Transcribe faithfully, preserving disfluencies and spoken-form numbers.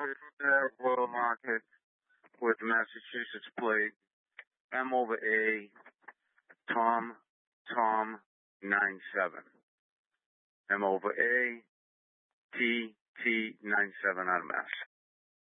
there, Royal Market, with Massachusetts plate, M over A, Tom, Tom, nine seven. M over A, T, T, nine seven out of Mass.